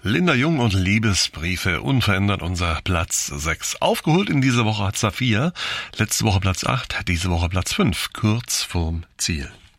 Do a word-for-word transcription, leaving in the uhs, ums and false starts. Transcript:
Linda Jung und Liebesbriefe, unverändert unser Platz sechs. Aufgeholt in dieser Woche hat Saphir, letzte Woche Platz acht, diese Woche Platz fünf, kurz vorm Ziel.